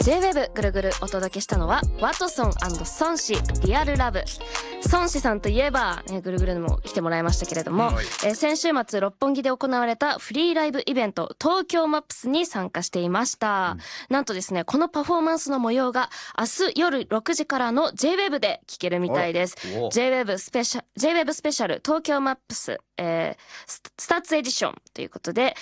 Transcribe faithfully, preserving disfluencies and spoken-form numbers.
ジェイウェーブ ぐるぐるお届けしたのはワトソン&孫子リアルラブ。孫子さんといえば、ね、ぐるぐるにも来てもらいましたけれども、はい、えー、先週末六本木で行われたフリーライブイベント東京マップスに参加していました、うん、なんとですねこのパフォーマンスの模様が明日夜ろくじからの ジェイウェーブ で聴けるみたいです。 ジェイウェーブ スペシャル ジェイウェーブ スペシャル東京マップス、えー、スタッツエディションということで